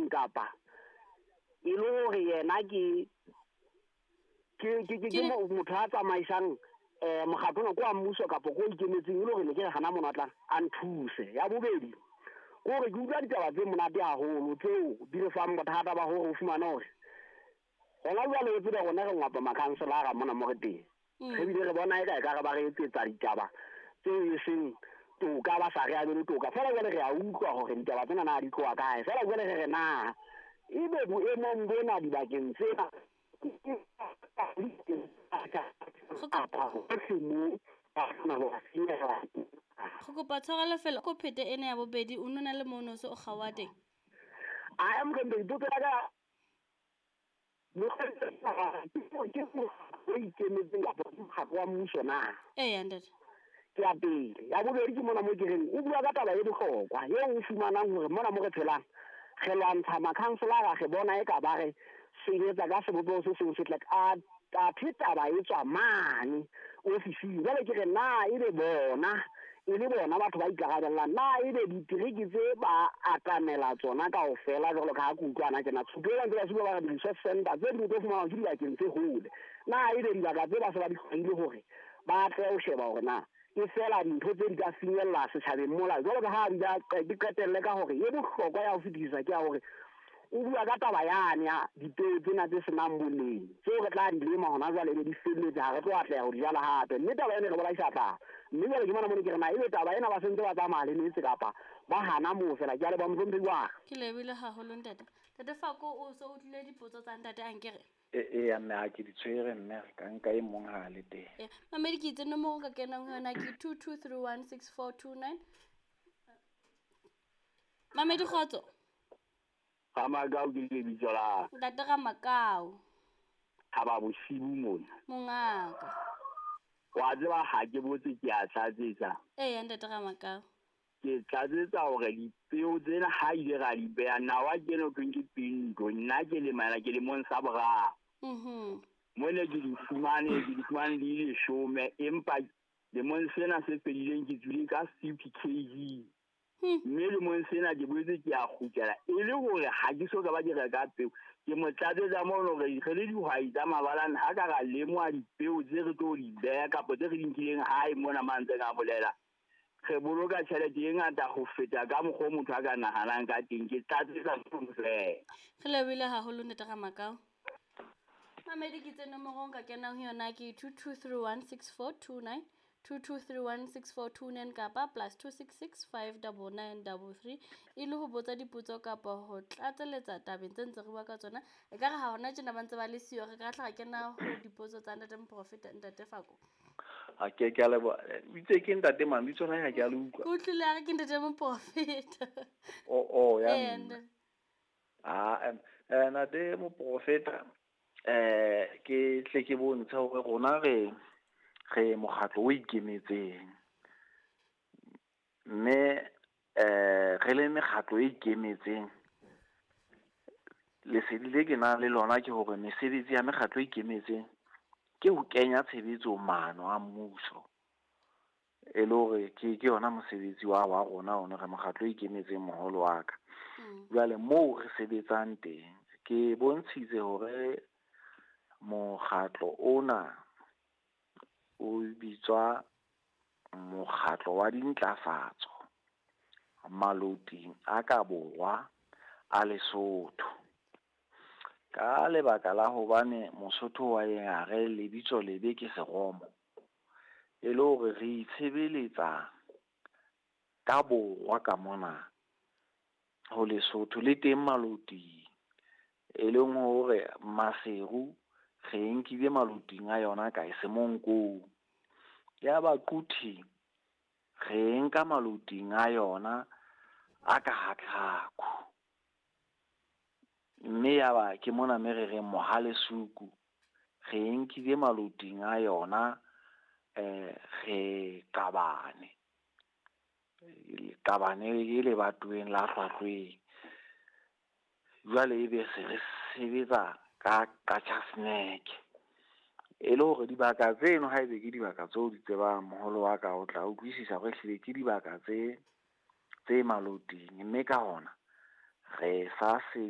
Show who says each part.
Speaker 1: kapa e le hore yena ke motho a tsamaisang mokgatlo ko a mmuso kapa ko ikemetseng e le hore ne ke re hana monatla a nthuse. Ya bobedi gore ke utlwa ditaba tse monate haholo tseo di re fang bothata ba hore o fumana hore gona jwale o tsebe gona re ngwapa makhanselara mona mo re teng re bile re bona e ka re ba re etsetsa ditaba tseo e seng toka ba sa re a bele toka fela jwale re a utlwa hore ditaba tsena na di tloa kae fela jwale re na ebe boemong bona dibakeng tsena
Speaker 2: go kopa tshwarelo fela ko phete ene ya bobedi o nona le mono se o gawa teng
Speaker 1: a am going to ka ke a pele ya bobedi ke mona mo ke reng o bua ka taba e bohlokwa ye o fumanang hore mona mo re tshelang ge lwantsha makhanselara ge bona e ka ba re senyetsa ka sebopego se seng se tlek a taba e tswa mane ofising jwale ke re na e le bona batho ba ikarabellang na e be ditiriki tse ba atamela tsona ka ofela jalo ka go utlwana ke na tshupela ntse ba se ba re di-research center tse di tlo fumana ke dibakeng tse hole na e be dibaka tse ba se ba di kgwile hore ba tle o sheba hore na e fela dintho tse di ka finyella setjhabeng mola jalo ka ha di qetelle ka hore e bohlokwa ya ho fetisa ke ya hore o bua ka taba yane ya dipeo tsena tse senang boleng tseo re tla di lema hona jwale be di felletse ha re tlo atleha ho di jala hape mme taba ene re bolaisa tla mme jwale ke mona mo ke re na ebe taba ena ba sentse ba tsamaya le metse kapa ba hana mo fela ke a le ba motlompe wa
Speaker 2: ke lebile haholo ntate Fako o so o tlile dipotso tsa ntate ankere
Speaker 3: ya mme a ke di tshwere mme ka nka e mong ha le teng
Speaker 2: mamedi ke itse nomoro ka kenang ho yona ke 22316429 mamedi khotso
Speaker 1: ga Makau ke le bitso la
Speaker 2: ntate ga Makau
Speaker 1: ha ba bosibu mona
Speaker 2: mongaka
Speaker 1: wa tseba ha ke botse ke a tlatsetsa
Speaker 2: ntate ga Makau
Speaker 1: ke tlatsetsa hore dipeo tsena ha ile ga di beya nawa ke no ke pinto nna ke le mala ke le monsa bra mone ke di fumane di shome empa le monsena se fedileng ke tswile ka 50 kg mme le monsena ke boetse ke a khutela e le hore ha ke so ka ba di reka peo ke motlatsetsa mo no re le dihwai tsa mabalana ha ka ga lemwa dipeo tse re tlo di beya kapa tse re di nkileng hae mona mantse ka bolela ge boloka tšhelete e ngata go feta ka mokgwa motho a ka naganang ka teng ke tlatsetsa fela
Speaker 2: ge lebile haholo ntate ga Makau mamedi ke tsene mo ka kenang ho yona ke 22316429 22316429 kapa +26659933 e le ho botsa dipotso kapa ho tlatseletsa tabeng tse ntse re bua ka tsona e ka re ha hona tjena ba ntse ba le siyo re ka tla kena ho dipotso tsa ntate Moprofeta ntate Fako
Speaker 3: a ke a le itse ke ntate mabitso na ya ke a le utlwa
Speaker 2: go tlile a re ke ntate Moprofeta
Speaker 3: ya ntate Moprofeta ke tle ke bontsha hore rona re mokgatlo o ikemetseng mme re le mekgatlo e ikemetseng lesedi le ke na le lona ke hore mesebetsi ya mekgatlo e ikemetseng ke ho kenya tshebetso maano a mmuso e le hore ke yona mosebetsi wa rona ona re mokgatlo e ikemetseng moholo wa ka jwale moo re sebetsang teng ke bontshitse hore mokgatlo ona o bitswa mokgatlo wa dintlafatso maloting a ka borwa a Lesotho ka lebaka la hobane Mosotho wa ena re lebitso lebe ke seromo e le hore re itshebeletsa ka borwa ka mona ho Lesotho le teng maloting e leng hore Maseru re nkile maloting a yona ka Semonko ya Baquthi re nka maloting a yona a ka Hatlhaku mme ya ba ke mona me re reng Mohalesuku re nkile maloting a yona re Qabane e le batweng la Hlwahlweng jwale ebe se re sebetsa ka Chasneck e le hore dibaka tseno ha ebe ke dibaka tseo di tsebang moholo wa ka o tla utlwisisa hore hlile ke dibaka tse maloting mme ka hona re sa se